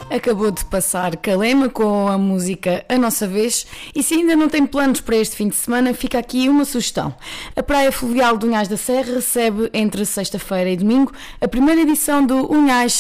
Acabou de passar Calema com a música A Nossa Vez, e se ainda não tem planos para este fim de semana, fica aqui uma sugestão. A Praia Fluvial de Unhais da Serra recebe entre sexta-feira e domingo a primeira edição do Unhais